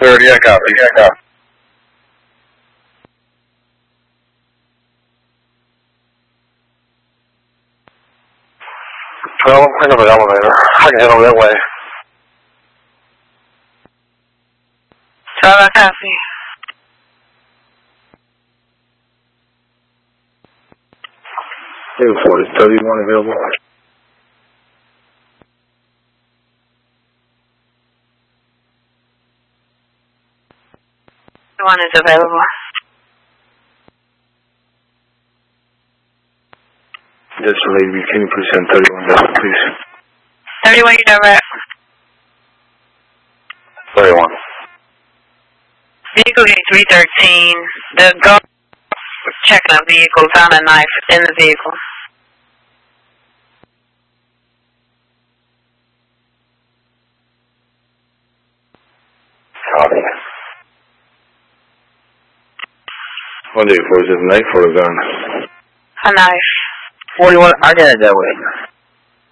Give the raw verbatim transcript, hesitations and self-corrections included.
thirty, I got it, I got it. Well, I got an elevator. I can head over that way. twelve, I copy. Two forty, thirty-one available. One is available. Yes, lady, can you please send thirty-one down, please? thirty-one, you know right. thirty-one. Vehicle gate three thirteen. The guard checking a vehicle found a knife in the vehicle. Copy. One day, four, is it a knife or a gun? A knife. forty-one, I got it that way.